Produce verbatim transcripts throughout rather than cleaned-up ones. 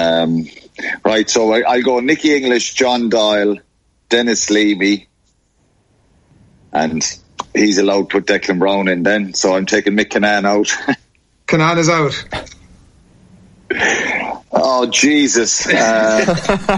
Um, right, so I, I'll go Nicky English, John Doyle, Dennis Levy, and he's allowed to put Declan Brown in then, so I'm taking Mick Kinane out. Kinane is out. Oh, Jesus. Uh,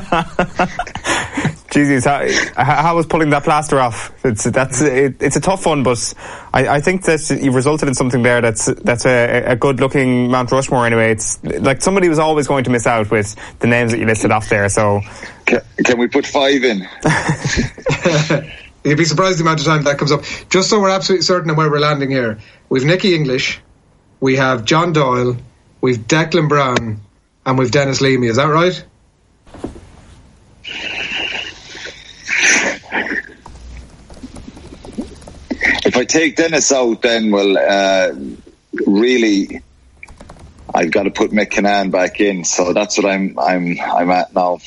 Jesus, how, how was pulling that plaster off? It's that's it, it's a tough one, but I, I think that you've resulted in something there that's that's a, a good-looking Mount Rushmore anyway. It's like somebody was always going to miss out with the names that you listed off there, so... Can, can we put five in? You'd be surprised the amount of time that comes up. Just so we're absolutely certain of where we're landing here, we've Nicky English, we have John Doyle, we've Declan Brown, and we've Dennis Leamy. Is that right? If I take Dennis out, then, well, uh, really, I've got to put Mick Kinane back in. So that's what I'm I'm I'm at now.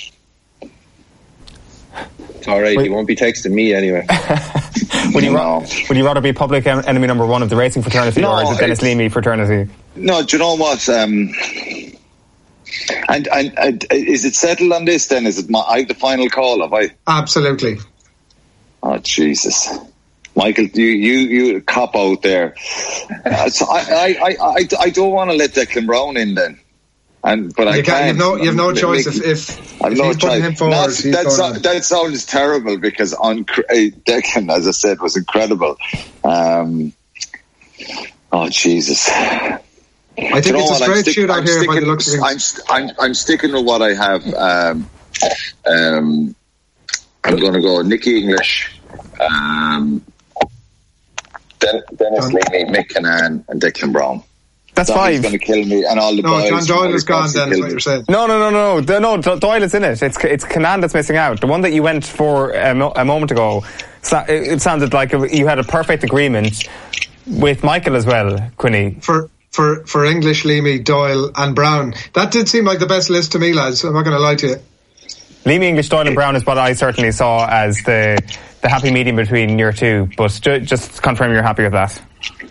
It's all right. Wait. You won't be texting me anyway. would you no. ra- would you rather be public en- enemy number one of the racing fraternity, no, or is it Dennis Leamy fraternity? No, do you know what? Um, and, and and is it settled on this? Then is it? My, I have the final call. Have I? Absolutely. Oh Jesus. Michael, you you you cop out there. Uh, so I, I, I, I don't want to let Declan Brown in then, and but you I can't. You've no, you've no choice if if, I've if no he's putting choice. him forward. Not, that, so, that sounds terrible because on uh, Declan, as I said, was incredible. Um, oh Jesus! I think you know it's what? a straight stick, shootout I'm here sticking, by the looks of I'm, I'm I'm sticking with what I have. Um, um, I'm going to go Nicky English. Um, Den- Dennis Leamy, Mick Kinane, and Declan Brown. That's Donny's five. Going to kill me, and all the no, boys. John Doyle is gone. Then is what you're saying. No, no, no, no, no. no Doyle is in it. It's it's Kinane that's missing out. The one that you went for a, mo- a moment ago. It sounded like you had a perfect agreement with Michael as well, Quinny. For for for English, Leamy, Doyle, and Brown. That did seem like the best list to me, lads. I'm not going to lie to you. Leamy, English, Doyle, and Brown is what I certainly saw as the the happy medium between your two. But ju- just confirm you're happy with that.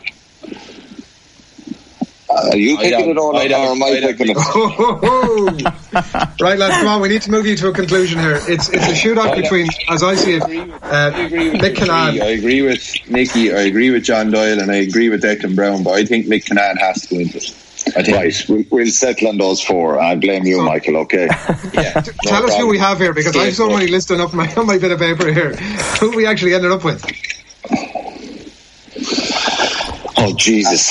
Are you picking it on or am I picking it? Right, lads, come on, we need to move you to a conclusion here. It's it's a shootout between, as I see it, uh, Mick Kinane. I agree with Nicky, I agree with John Doyle, and I agree with Declan Brown, but I think Mick Kinane has to win it. I think right, we'll, we'll settle on those four. I blame you, so, Michael, okay? Yeah, no Tell problem. us who we have here, because I have so many listed up my, on my bit of paper here. Who we actually ended up with. Oh, Jesus.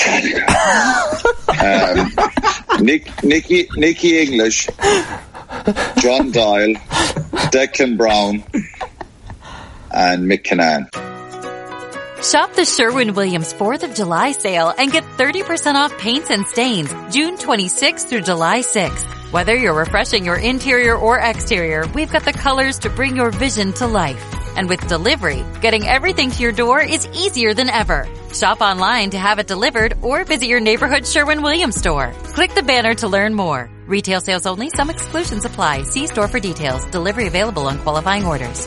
um, Nick, Nicky, Nicky English, John Doyle, Declan Brown, and Mick Kinane. Shop the Sherwin-Williams fourth of July sale and get thirty percent off paints and stains June twenty-sixth through July sixth. Whether you're refreshing your interior or exterior, we've got the colors to bring your vision to life. And with delivery, getting everything to your door is easier than ever. Shop online to have it delivered or visit your neighborhood Sherwin-Williams store. Click the banner to learn more. Retail sales only. Some exclusions apply. See store for details. Delivery available on qualifying orders.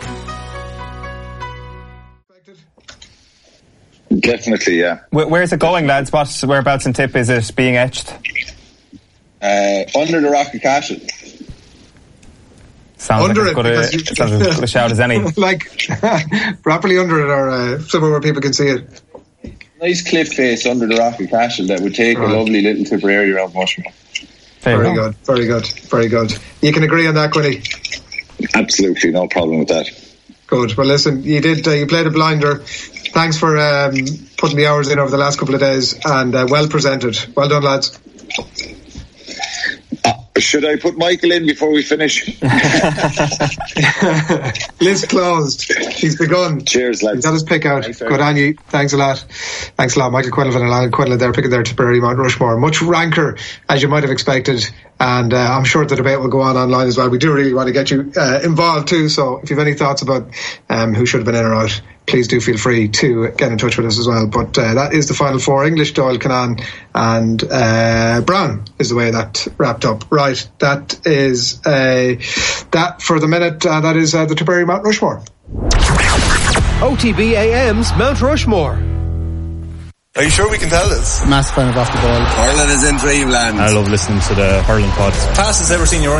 Definitely, yeah. Where's it going, lads? What, whereabouts in Tip is it being etched? Uh, under the Rock of Cashel. Sounds under like as good, a, sounds as good a shout as any. Like, properly under it, or uh, somewhere where people can see it. Nice cliff face under the Rock of Cashel that would take right. a lovely little Tipperary around Mushmore. Very good, very good, very good. You can agree on that, Quinny? Absolutely, no problem with that. Good. Well, listen, you did. Uh, you played a blinder. Thanks for um, putting the hours in over the last couple of days, and uh, well presented. Well done, lads. Uh, should I put Michael in before we finish? List closed. He's begun. Cheers, lads. He's got his pick out. Thanks, Good on you. Thanks a lot. Thanks a lot. Michael Quinlan and Alan Quinlan there picking their Tipperary Mount Rushmore. Much ranker, as you might have expected. And uh, I'm sure the debate will go on online as well. We do really want to get you uh, involved too. So if you have any thoughts about um, who should have been in or out, please do feel free to get in touch with us as well. But uh, that is the final four. English, Doyle, Kinane and uh, Brown is the way that wrapped up. Right, that is uh, that for the minute. Uh, that is uh, the Tipperary Mount Rushmore. O T B A M's Mount Rushmore. Are you sure we can tell this? Massive fan of Off the Ball. Ireland is in dreamland. I love listening to the hurling pods. Fastest ever seen your